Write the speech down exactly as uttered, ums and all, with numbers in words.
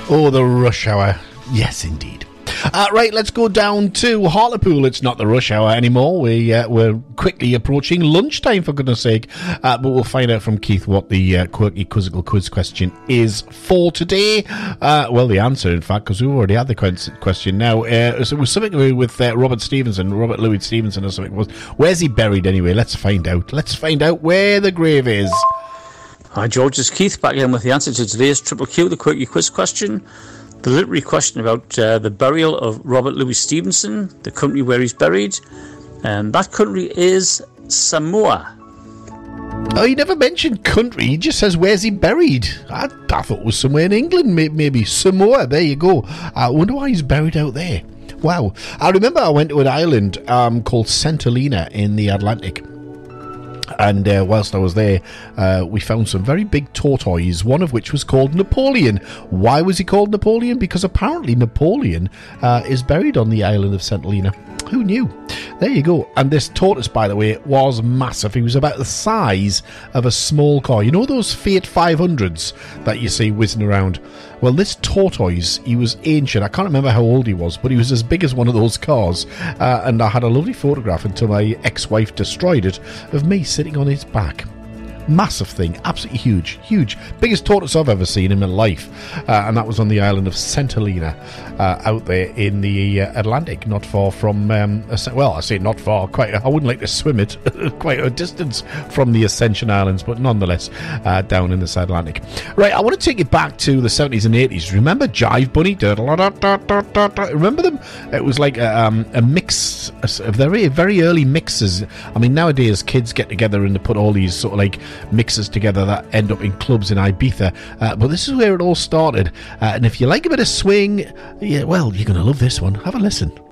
Oh, the rush hour. Yes, indeed. Uh, right, let's go down to Hartlepool. It's not the rush hour anymore. We, uh, we're quickly approaching lunchtime, for goodness sake. Uh, but we'll find out from Keith what the uh, quirky quizzical quiz question is for today. Uh, well, the answer, in fact, because we've already had the question now. Uh, so it was something to do with uh, Robert Stevenson, Robert Louis Stevenson or something. Was Where's he buried anyway? Let's find out. Let's find out where the grave is. Hi, George. It's Keith back again with the answer to today's Triple Q, the quirky quiz question. The literary question about uh, the burial of Robert Louis Stevenson, the country where he's buried. And that country is Samoa. Oh, he never mentioned country. He just says, where's he buried? I, I thought it was somewhere in England, maybe. Samoa, there you go. I wonder why he's buried out there. Wow. I remember I went to an island um, called Saint Helena in the Atlantic. And uh, whilst I was there, uh, we found some very big tortoises, one of which was called Napoleon. Why was he called Napoleon? Because apparently Napoleon uh, is buried on the island of Saint Helena. Who knew? There you go. And this tortoise, by the way, was massive. He was about the size of a small car. You know those Fiat five hundreds that you see whizzing around? Well, this tortoise, he was ancient. I can't remember how old he was, but he was as big as one of those cars. Uh, and I had a lovely photograph until my ex-wife destroyed it of me sitting on his back. Massive thing, absolutely huge, huge. Biggest tortoise I've ever seen in my life. Uh, and that was on the island of Saint Helena, uh, out there in the uh, Atlantic, not far from, um, well, I say not far, quite, I wouldn't like to swim it, quite a distance from the Ascension Islands, but nonetheless, uh, down in the South Atlantic. Right, I want to take you back to the seventies and eighties. Remember Jive Bunny? Remember them? It was like a, um, a mix, a very, very early mixes. I mean, nowadays kids get together and they put all these sort of like mixes together that end up in clubs in Ibiza, uh, but this is where it all started, uh, and if you like a bit of swing, yeah, well, you're going to love this one. Have a listen.